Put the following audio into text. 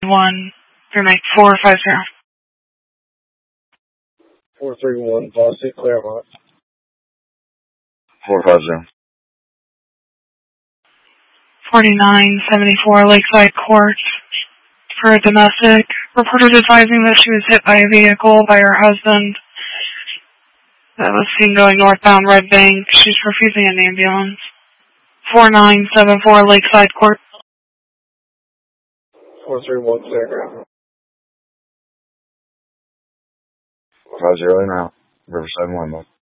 1, roommate 450. 431, Bossy, Claremont. 450. 4974 Lakeside Court for a domestic. Reported advising that she was hit by a vehicle by her husband that was seen going northbound Red Bank. She's refusing an ambulance. 4974 Lakeside Court. 431, Sarah. 50 now. Riverside 1,